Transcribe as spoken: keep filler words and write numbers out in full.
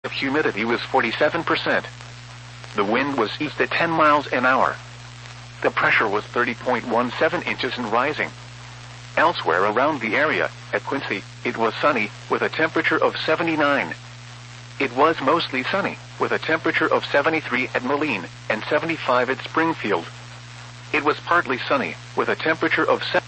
humidity was forty-seven percent. The wind was east at ten miles an hour. The pressure was thirty point one seven inches and rising. Elsewhere around the area, at Quincy, it was sunny, with a temperature of seventy-nine. It was mostly sunny, with a temperature of seventy-three at Moline, and seventy-five at Springfield. It was partly sunny, with a temperature of seventy.